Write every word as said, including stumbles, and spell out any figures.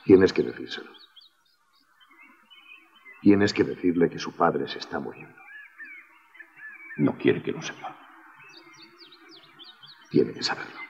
Tienes que decírselo. Tienes que decirle que su padre se está muriendo. No quiere que lo sepa. Tiene que saberlo.